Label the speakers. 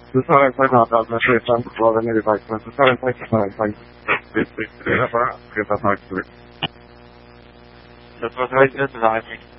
Speaker 1: Du tar en på en avtal med chefen på frågan nere i verksamheten. Du tar en på en. Det är bara. Skrev att han inte.
Speaker 2: Das war 30 Minuten.